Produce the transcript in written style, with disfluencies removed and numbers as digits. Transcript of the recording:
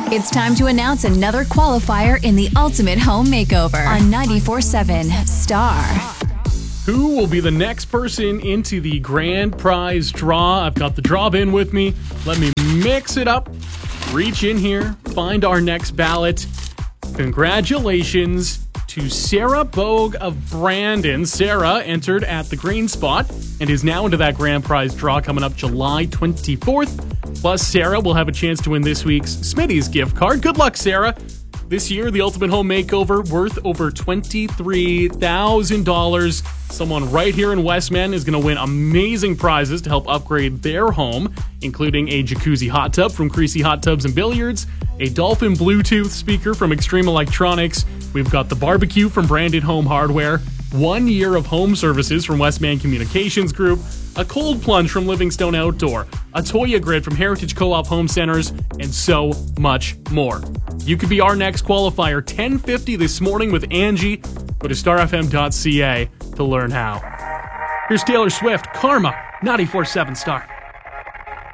It's time to announce another qualifier in the Ultimate Home Makeover on 94.7 Star. Who will be the next person into the grand prize draw? I've got the draw bin with me. Let me mix it up. Reach in here, find our next ballot. Congratulations to Sarah Bogue of Brandon. Sarah entered at the green spot and is now into that grand prize draw coming up July 24th. Plus, Sarah will have a chance to win this week's Smitty's gift card. Good luck, Sarah. This year, the Ultimate Home Makeover worth over $23,000. Someone right here in Westman is going to win amazing prizes to help upgrade their home, including a jacuzzi hot tub from Creasy Hot Tubs and Billiards, a Dolphin Bluetooth speaker from Extreme Electronics. We've got the barbecue from Branded Home Hardware, 1 year of home services from Westman Communications Group, a cold plunge from Livingstone Outdoor, a Toya grid from Heritage Co-op Home Centers, and so much more. You could be our next qualifier. 10:50 this morning with Angie. Go to starfm.ca to learn how. Here's Taylor Swift, Karma, 94.7 Star.